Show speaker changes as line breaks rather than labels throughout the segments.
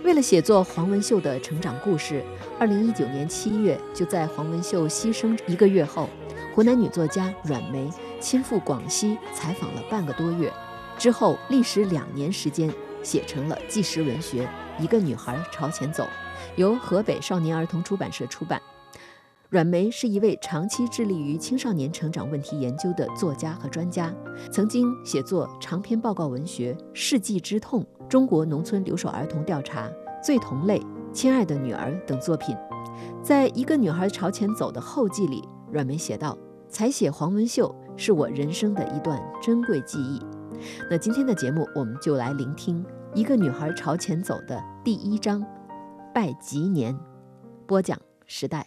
为了写作黄文秀的成长故事，2019年7月，就在黄文秀牺牲1个月后，湖南女作家阮梅亲赴广西采访了半个多月，之后历时2年时间，写成了纪实文学《一个女孩朝前走》，由河北少年儿童出版社出版。阮梅是一位长期致力于青少年成长问题研究的作家和专家，曾经写作长篇报告文学《世纪之痛》《中国农村留守儿童调查》《最同类》《亲爱的女儿》等作品。在一个女孩朝前走的后记里，阮梅写道：采写黄文秀是我人生的一段珍贵记忆。那今天的节目，我们就来聆听一个女孩朝前走的第1章拜吉年。播讲时代。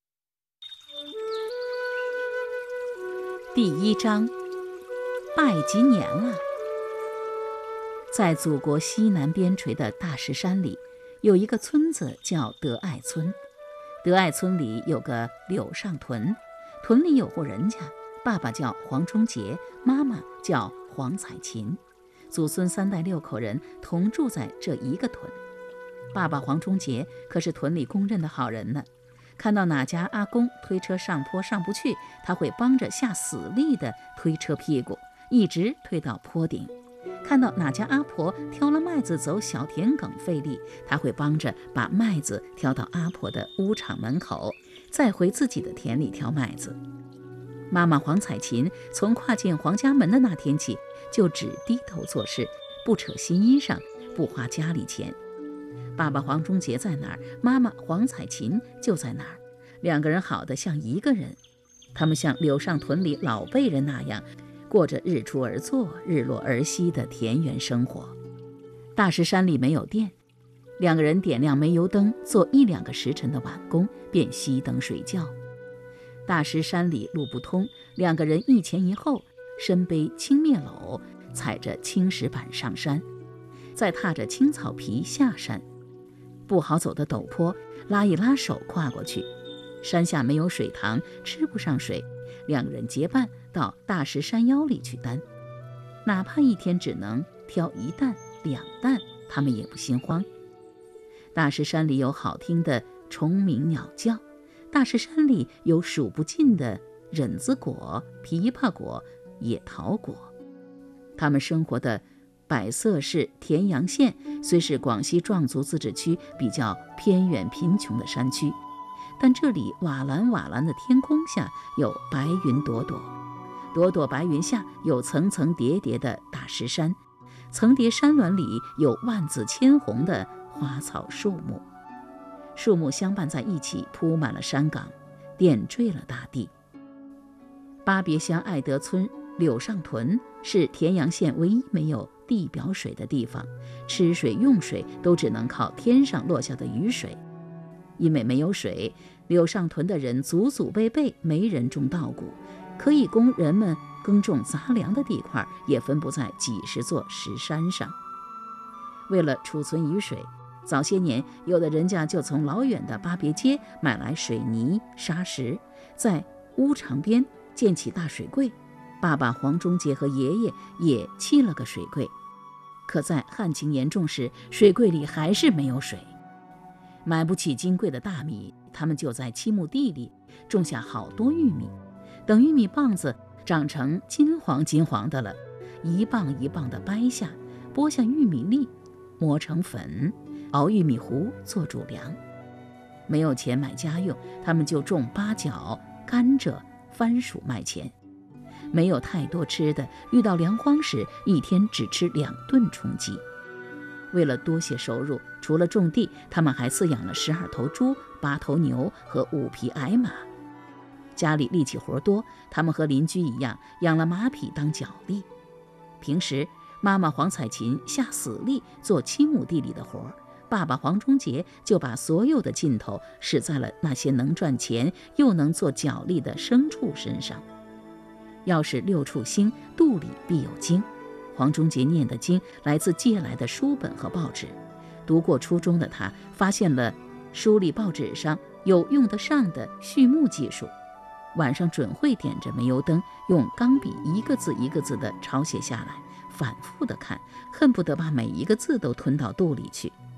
第1章，拜吉年了。在祖国西南边陲的大石山里，有一个村子叫德爱村。德爱村里有个柳上屯，屯里有户人家，爸爸叫黄忠杰，妈妈叫黄彩琴，祖孙3代6口人同住在这一个屯。爸爸黄忠杰可是屯里公认的好人呢。看到哪家阿公推车上坡上不去，他会帮着下死力的推车屁股，一直推到坡顶。看到哪家阿婆挑了麦子走小田埂费力，他会帮着把麦子挑到阿婆的屋场门口，再回自己的田里挑麦子。妈妈黄彩琴从跨进黄家门的那天起，就只低头做事，不扯新衣裳，不花家里钱。爸爸黄忠杰在哪儿，妈妈黄彩琴就在哪儿，2个人好得像一个人。他们像柳上屯里老辈人那样，过着日出而作日落而息的田园生活。大石山里没有电，2个人点亮煤油灯，做1-2个时辰的晚工，便熄灯睡觉。大石山里路不通，2个人一前一后，身背青篾篓，踩着青石板上山，再踏着青草皮下山。不好走的陡坡，拉一拉手跨过去。山下没有水塘，吃不上水，2个人结伴到大石山腰里去担。哪怕一天只能挑1担2担，他们也不心慌。大石山里有好听的虫鸣鸟叫，大石山里有数不尽的忍子果、枇杷果、野桃果。他们生活的百色市田阳县虽是广西壮族自治区比较偏远贫穷的山区，但这里瓦蓝瓦蓝的天空下有白云朵朵，朵朵白云下有层层叠叠的大石山，层叠山峦里有万紫千红的花草树木，树木相伴在一起，铺满了山岗，点缀了大地。巴别乡爱德村柳上屯是田阳县唯一没有地表水的地方，吃水用水都只能靠天上落下的雨水。因为没有水，柳上屯的人祖祖辈辈没人种稻谷，可以供人们耕种杂粮的地块也分布在几十座石山上。为了储存雨水，早些年有的人家就从老远的巴别街买来水泥沙石，在屋场边建起大水柜。爸爸黄忠杰和爷爷也砌了个水柜，可在旱情严重时，水柜里还是没有水。买不起金贵的大米，他们就在漆木地里种下好多玉米，等玉米棒子长成金黄金黄的了，一棒一棒的掰下，剥下玉米粒，磨成粉，熬玉米糊做主粮。没有钱买家用，他们就种八角、甘蔗、番薯卖钱。没有太多吃的，遇到粮荒时，一天只吃2顿充饥。为了多些收入，除了种地，他们还饲养了12头猪、8头牛和5匹矮马。家里力气活多，他们和邻居一样养了马匹当脚力。平时妈妈黄彩琴下死力做7亩地里的活，爸爸黄忠杰就把所有的劲头使在了那些能赚钱又能做脚力的牲畜身上。要是6畜兴，肚里必有经。黄忠杰念的经来自借来的书本和报纸。读过初中的他发现了书里报纸上有用得上的畜牧技术，晚上准会点着煤油灯，用钢笔一个字一个字地抄写下来，反复地看，恨不得把每一个字都吞到肚里去。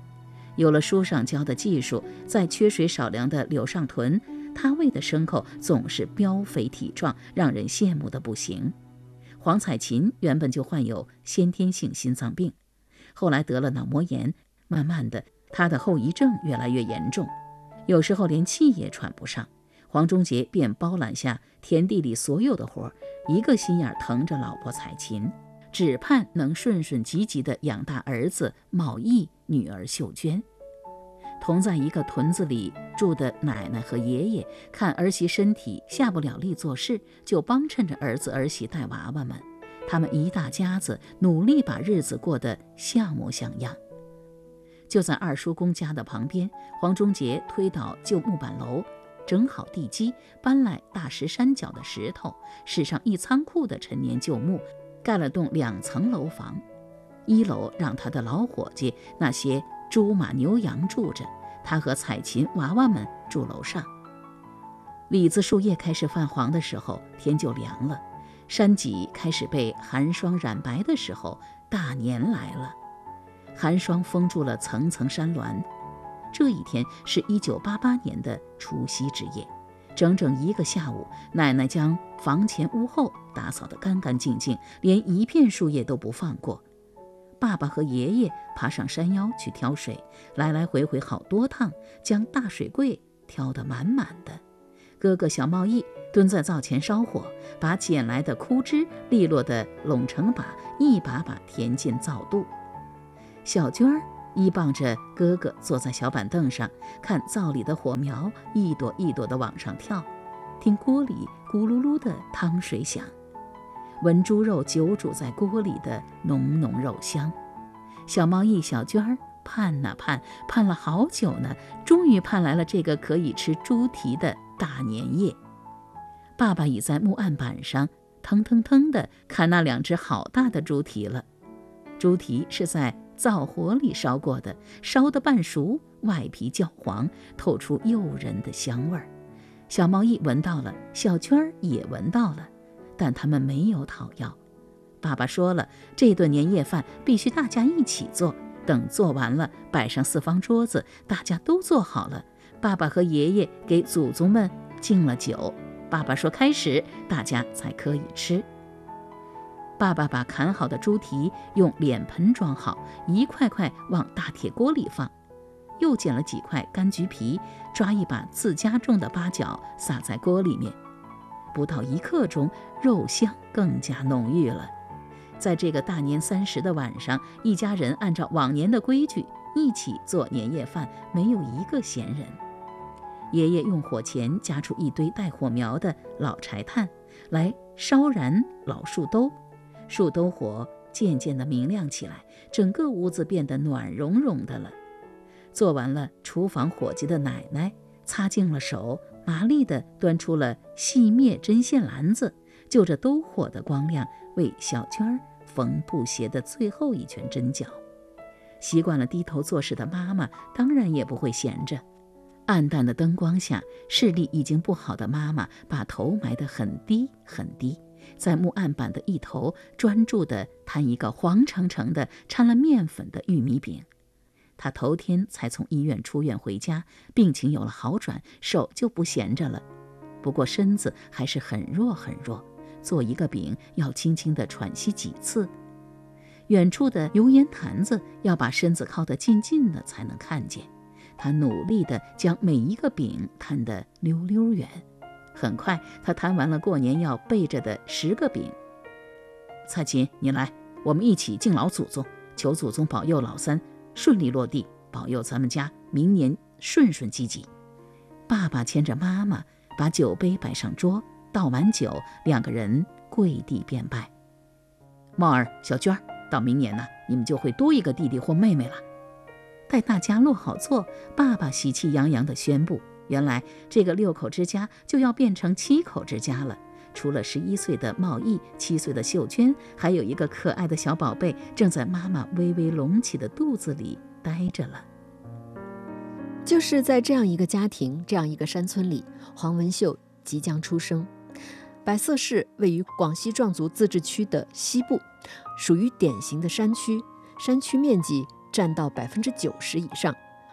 有了书上教的技术，在缺水少粮的柳上屯，他喂的牲口总是膘肥体壮，让人羡慕的不行。黄彩琴原本就患有先天性心脏病，后来得了脑膜炎，慢慢的，他的后遗症越来越严重，有时候连气也喘不上。黄忠杰便包揽下田地里所有的活，一个心眼疼着老婆彩琴，只盼能顺顺积极地养大儿子茂义，女儿秀娟。同在一个屯子里住的奶奶和爷爷，看儿媳身体下不了力做事，就帮衬着儿子儿媳带娃娃们。他们一大家子努力把日子过得像模像样。就在二叔公家的旁边，黄忠杰推倒旧木板楼，整好地基，搬来大石山脚的石头，使上一仓库的陈年旧木，盖了栋2层楼房。1楼让他的老伙计那些猪马牛羊住着，他和彩琴娃娃们住楼上。李子树叶开始泛黄的时候，天就凉了，山脊开始被寒霜染白的时候，大年来了。寒霜封住了层层山峦。这一天是1988年的除夕之夜，整整1个下午，奶奶将房前屋后打扫得干干净净，连一片树叶都不放过。爸爸和爷爷爬上山腰去挑水，来来回回好多趟，将大水柜挑得满满的。哥哥小茂义蹲在灶前烧火，把捡来的枯枝利落地拢成把，一把把填进灶肚。小娟儿依傍着哥哥坐在小板凳上，看灶里的火苗一朵一朵地往上跳，听锅里咕噜噜的汤水响，闻猪肉久煮在锅里的浓浓肉香。小茂义、小娟儿盼啊盼，盼了好久呢，终于盼来了这个可以吃猪蹄的大年夜。爸爸已在木案板上腾腾腾地砍那2只好大的猪蹄了。猪蹄是在灶火里烧过的，烧得半熟，外皮焦黄，透出诱人的香味儿。小茂义闻到了，小娟儿也闻到了，但他们没有讨要。爸爸说了，这顿年夜饭必须大家一起做，等做完了，摆上4方桌子，大家都做好了，爸爸和爷爷给祖宗们敬了酒，爸爸说开始，大家才可以吃。爸爸把砍好的猪蹄用脸盆装好，一块块往大铁锅里放，又捡了几块柑橘皮，抓一把自家种的八角撒在锅里面。不到1刻钟，肉香更加浓郁了。在这个大年30的晚上，一家人按照往年的规矩一起做年夜饭，没有一个闲人。爷爷用火钳夹出一堆带火苗的老柴炭来烧燃老树兜，树兜火渐渐地明亮起来，整个屋子变得暖融融的了。做完了，厨房伙计的奶奶擦净了手，麻利地端出了细篾针线篮子，就着兜火的光亮，为小娟儿缝布鞋的最后一圈针脚。习惯了低头做事的妈妈当然也不会闲着。暗淡的灯光下，视力已经不好的妈妈把头埋得很低很低，在木案板的一头专注地摊一个黄澄澄的掺了面粉的玉米饼。她头天才从医院出院回家，病情有了好转，手就不闲着了。不过身子还是很弱很弱，做一个饼要轻轻地喘息几次。远处的油烟坛子要把身子靠得近近的才能看见。他努力地将每一个饼摊得溜溜远。很快他摊完了过年要备着的10个饼。彩琴，你来，我们一起敬老祖宗，求祖宗保佑老三顺利落地，保佑咱们家明年顺顺积极。爸爸牵着妈妈把酒杯摆上桌，倒完酒，2个人跪地便拜。茂儿、小娟，到明年呢，你们就会多一个弟弟或妹妹了。待大家落好座，爸爸喜气洋洋地宣布，原来这个6口之家就要变成7口之家了。除了11岁的茂义、7岁的秀娟，还有一个可爱的小宝贝正在妈妈微微隆起的肚子里待着了。
就是在这样一个家庭，这样一个山村里，黄文秀即将出生。百色市位于广西壮族自治区的西部，属于典型的山区，山区面积占到90%以上，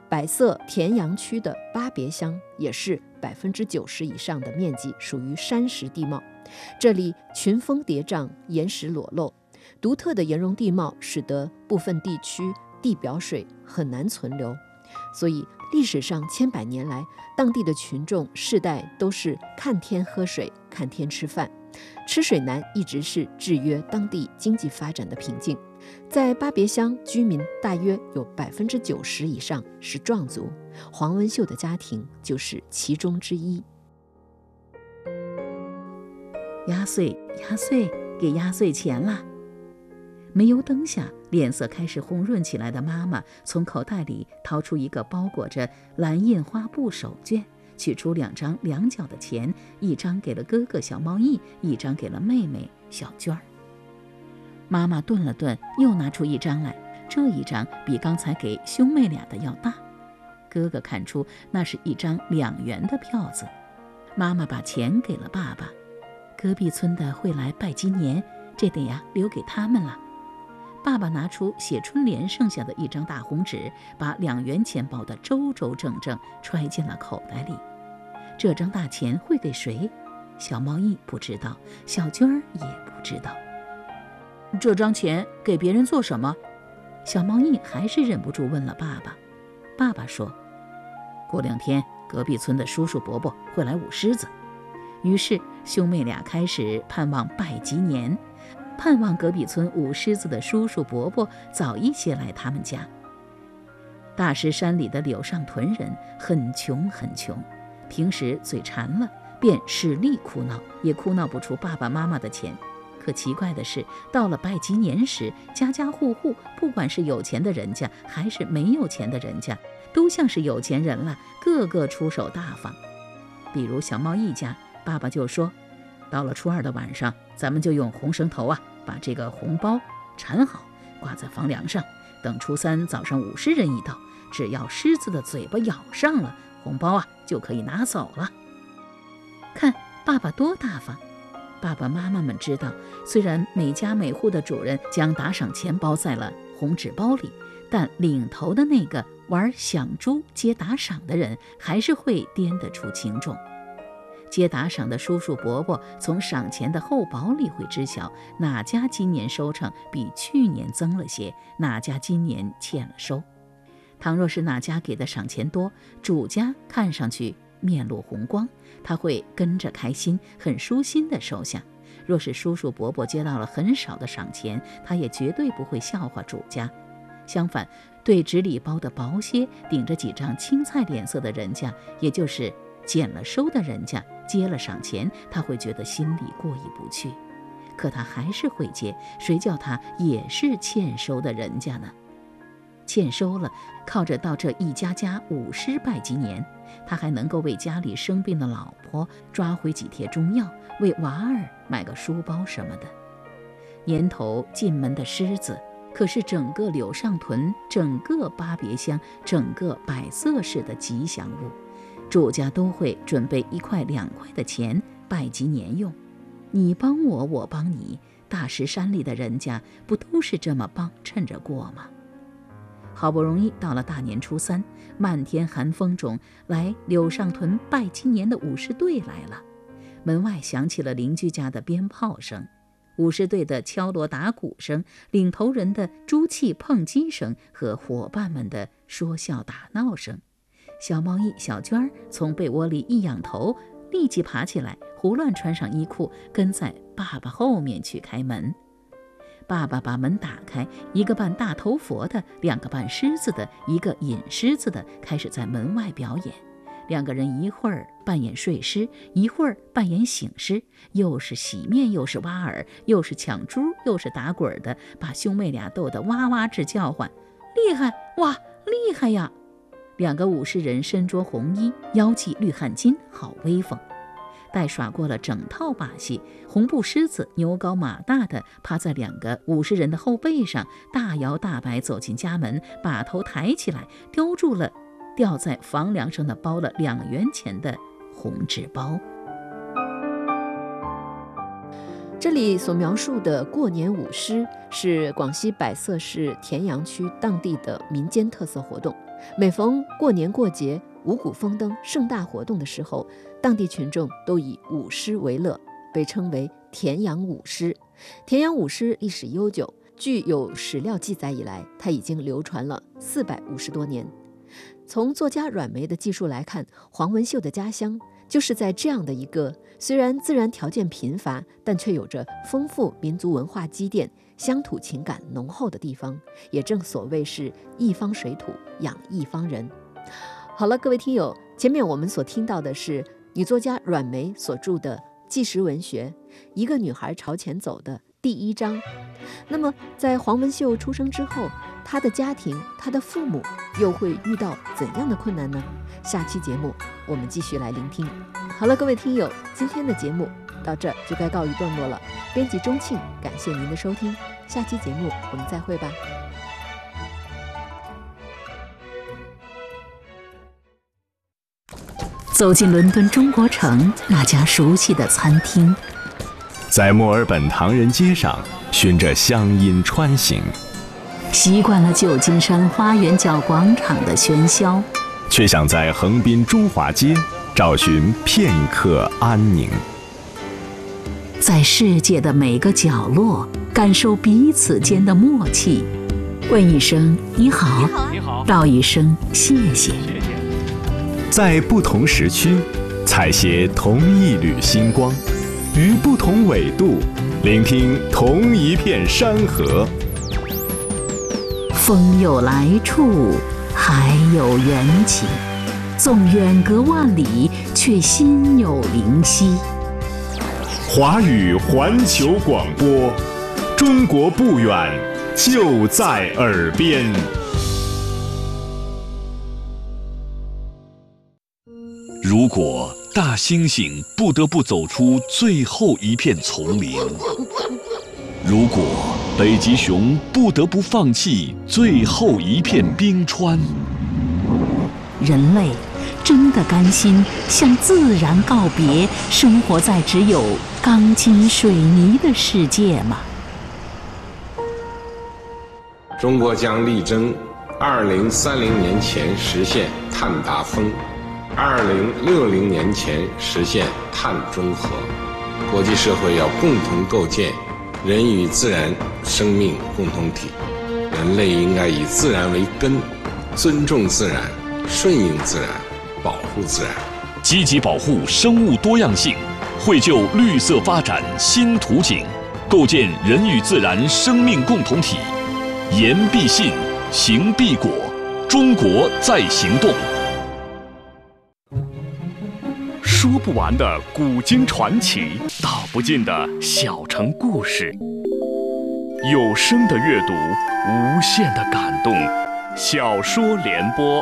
百色田阳区的巴别乡也是90%以上的面积属于山石地貌，这里群峰叠嶂，岩石裸露，独特的岩溶地貌使得部分地区地表水很难存留，所以历史上千百年来，当地的群众世代都是看天喝水，看天吃饭，吃水难一直是制约当地经济发展的瓶颈。在巴别乡，居民大约有90%以上是壮族，黄文秀的家庭就是其中之一。
压岁，压岁，给压岁钱啦！煤油灯下，脸色开始红润起来的妈妈从口袋里掏出一个包裹着蓝印花布手绢，取出2张2角的钱，一张给了哥哥小猫翼，一张给了妹妹小娟儿。妈妈顿了顿，又拿出1张来，这一张比刚才给兄妹俩的要大。哥哥看出那是一张2元的票子。妈妈把钱给了爸爸，隔壁村的会来拜今年，这得呀留给他们了。爸爸拿出写春联剩下的一张大红纸，把2元钱包得周周正正，揣进了口袋里。这张大钱会给谁？小猫翼不知道，小娟儿也不知道。这张钱给别人做什么？小猫翼还是忍不住问了爸爸。爸爸说，过2天隔壁村的叔叔伯伯会来舞狮子。于是兄妹俩开始盼望拜吉年，盼望隔壁村舞狮子的叔叔伯伯早一些来他们家。大石山里的柳上屯人很穷很穷，平时嘴馋了便使力哭闹，也哭闹不出爸爸妈妈的钱。可奇怪的是，到了拜吉年时，家家户户，不管是有钱的人家还是没有钱的人家，都像是有钱人了，个个出手大方。比如小猫一家，爸爸就说，到了初2的晚上，咱们就用红绳头把这个红包缠好，挂在房梁上，等初3早上午时人一到，只要狮子的嘴巴咬上了，红包就可以拿走了。看爸爸多大方！爸爸妈妈们知道，虽然每家每户的主人将打赏钱包在了红纸包里，但领头的那个玩响珠接打赏的人还是会掂得出轻重。接打赏的叔叔伯伯从赏钱的厚薄里会知晓哪家今年收成比去年增了些，哪家今年欠了收。倘若是哪家给的赏钱多，主家看上去面露红光，他会跟着开心，很舒心地收下。若是叔叔伯伯接到了很少的赏钱，他也绝对不会笑话主家。相反，对纸里包的薄些，顶着几张青菜脸色的人家，也就是减了收的人家，接了赏钱，他会觉得心里过意不去。可他还是会接，谁叫他也是欠收的人家呢？欠收了，靠着到这一家家舞狮拜吉年，他还能够为家里生病的老婆抓回几帖中药，为娃儿买个书包什么的。年头进门的狮子，可是整个柳上屯、整个巴别乡、整个百色市的吉祥物，主家都会准备1块2块的钱拜吉年用。你帮我，我帮你，大石山里的人家不都是这么帮衬着过吗？好不容易到了大年初3，漫天寒风中，来柳上屯拜吉年的舞狮队来了。门外响起了邻居家的鞭炮声，舞狮队的敲锣打鼓声，领头人的珠气碰击声和伙伴们的说笑打闹声。小猫翼小娟儿从被窝里一仰头，立即爬起来，胡乱穿上衣裤，跟在爸爸后面去开门。爸爸把门打开，一个扮大头佛的，2个扮狮子的，一个引狮子的，开始在门外表演。2个人一会儿扮演睡狮，一会儿扮演醒狮，又是洗面，又是挖耳，又是抢珠，又是打滚的，把兄妹俩逗得哇哇直叫唤。厉害哇，厉害呀！2个舞狮人身着红衣，腰系绿汗巾，好威风。待耍过了整套把戏，红布狮子牛高马大的趴在2个舞狮人的后背上，大摇大摆走进家门，把头抬起来，叼住了吊在房梁上的包了2元钱的红纸包。
这里所描述的过年舞狮是广西百色市田阳区当地的民间特色活动。每逢过年过节、五谷丰登、盛大活动的时候，当地群众都以舞狮为乐，被称为田阳舞狮。田阳舞狮历史悠久，据有史料记载以来，它已经流传了450多年。从作家阮梅的记述来看，黄文秀的家乡就是在这样的一个虽然自然条件贫乏，但却有着丰富民族文化积淀、乡土情感浓厚的地方，也正所谓是一方水土养一方人。好了，各位听友，前面我们所听到的是女作家阮梅所著的纪实文学《一个女孩朝前走》的第1章。那么在黄文秀出生之后，她的家庭、她的父母又会遇到怎样的困难呢？下期节目我们继续来聆听。好了，各位听友，今天的节目到这就该告一段落了。编辑钟庆，感谢您的收听，下期节目我们再会吧。
走进伦敦中国城那家熟悉的餐厅，
在墨尔本唐人街上循着乡音穿行，
习惯了旧金山花园角广场的喧嚣，
却想在横滨中华街找寻片刻安宁。
在世界的每个角落感受彼此间的默契，问一声你好，道一声谢谢。
在不同时区采撷同一缕星光，于不同纬度聆听同一片山河。
风有来处，海有缘起，纵远隔万里，却心有灵犀。
华语环球广播，中国不远，就在耳边。
如果大猩猩不得不走出最后一片丛林，如果北极熊不得不放弃最后一片冰川，
人类真的甘心向自然告别，生活在只有钢筋水泥的世界吗？
中国将力争2030年前实现碳达峰，2060年前实现碳中和。国际社会要共同构建人与自然生命共同体，人类应该以自然为根，尊重自然，顺应自然，保护自然，
积极保护生物多样性，绘就绿色发展新图景，构建人与自然生命共同体。言必信，行必果，中国在行动。说不完的古今传奇，道不尽的小城故事，有声的阅读，无限的感动。小说联播。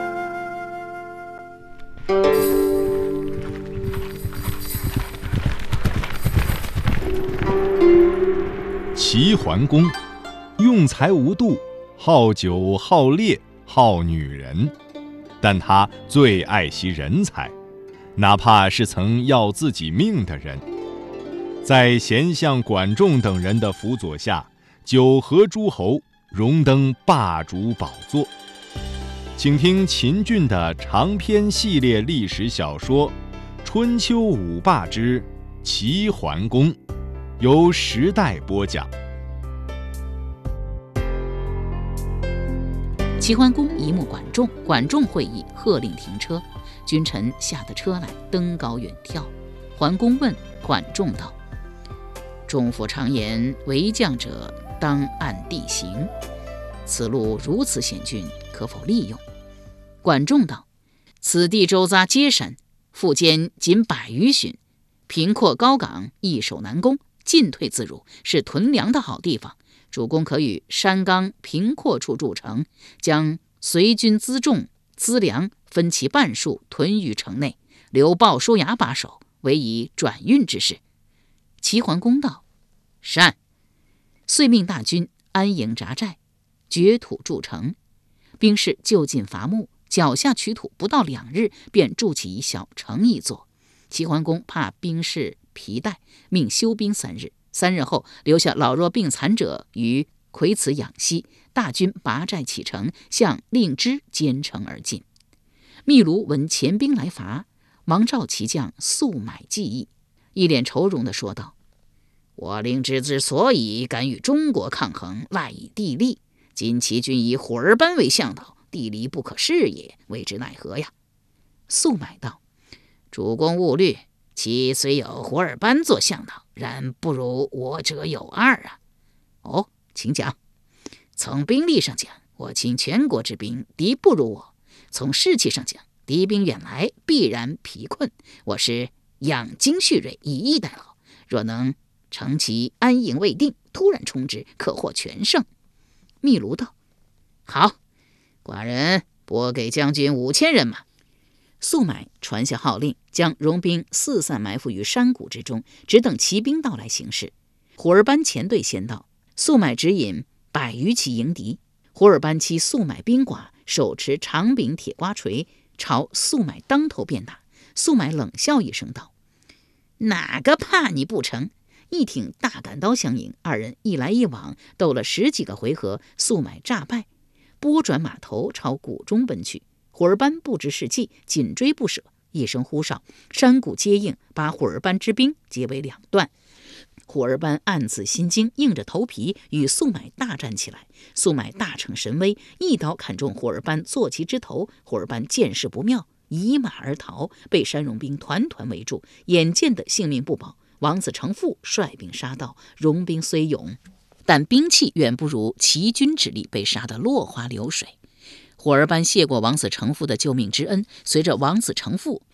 齐桓公用才无度，好酒好猎好女人，但他最爱惜人才，哪怕是曾要自己命的人。在贤相管仲等人的辅佐下，9合诸侯，荣登霸主宝座。请听秦俊的长篇系列历史小说《春秋五霸之齐桓公》，由时代播讲。
齐桓公一目管仲，管仲会意，喝令停车。君臣下得车来，登高远眺。桓公问管仲道：“仲父常言，为将者当按地形，此路如此险峻，可否利用？”管仲道：“此地周匝皆山，腹间仅100余寻，平阔高岗，易守难攻，进退自如，是屯粮的好地方。主公可与山冈平阔处筑城，将随军辎重资粮分其半数屯于城内，留鲍叔牙把守，为以转运之事。”齐桓公道：“善。”遂命大军安营扎寨，掘土筑城。兵士就近伐木，脚下取土，不到2日，便筑起小城一座。齐桓公怕兵士疲怠，命休兵3日， 3日后，留下老弱病残者于夔茨养息，大军拔寨启程，向令芝兼程而进。秘卢闻前兵来伐，忙召其将速买计议，一脸愁容地说道：我令芝之所以敢与中国抗衡，赖以地利。今其军以虎儿班为向导，地利不可视也，为之奈何呀？速买道：主公勿虑，其虽有虎儿班做向导，然不如我者有二啊。哦，请讲。从兵力上讲，我倾全国之兵，敌不如我；从士气上讲，敌兵远来，必然疲困。我是养精蓄锐，以逸待劳。若能乘其安营未定，突然冲之，可获全胜。秘卢道：好，寡人拨给将军5000人马。速买传下号令，将戎兵四散埋伏于山谷之中，只等骑兵到来行事。虎儿班前队先到，速买指引100余骑迎敌。虎儿班期速买兵寡，手持长柄铁瓜锤，朝速买当头便打。速买冷笑一声道：哪个怕你不成？一挺大杆刀相迎，二人一来一往，斗了10几个回合，速买诈败，拨转马头朝谷中奔去。虎儿班不知是计，紧追不舍。一声呼哨，山谷接应，把虎儿班之兵截为2段。虎儿班暗自心惊，硬着头皮与速买大战起来。速买大逞神威，一刀砍中虎儿班坐骑之头。虎儿班见势不妙，移马而逃，被山戎兵团团围住，眼见的性命不保。王子成父率兵杀到，戎兵虽勇，但兵器远不如齐军之力，被杀得落花流水。虎儿班谢过王子成父的救命之恩，随着王子成父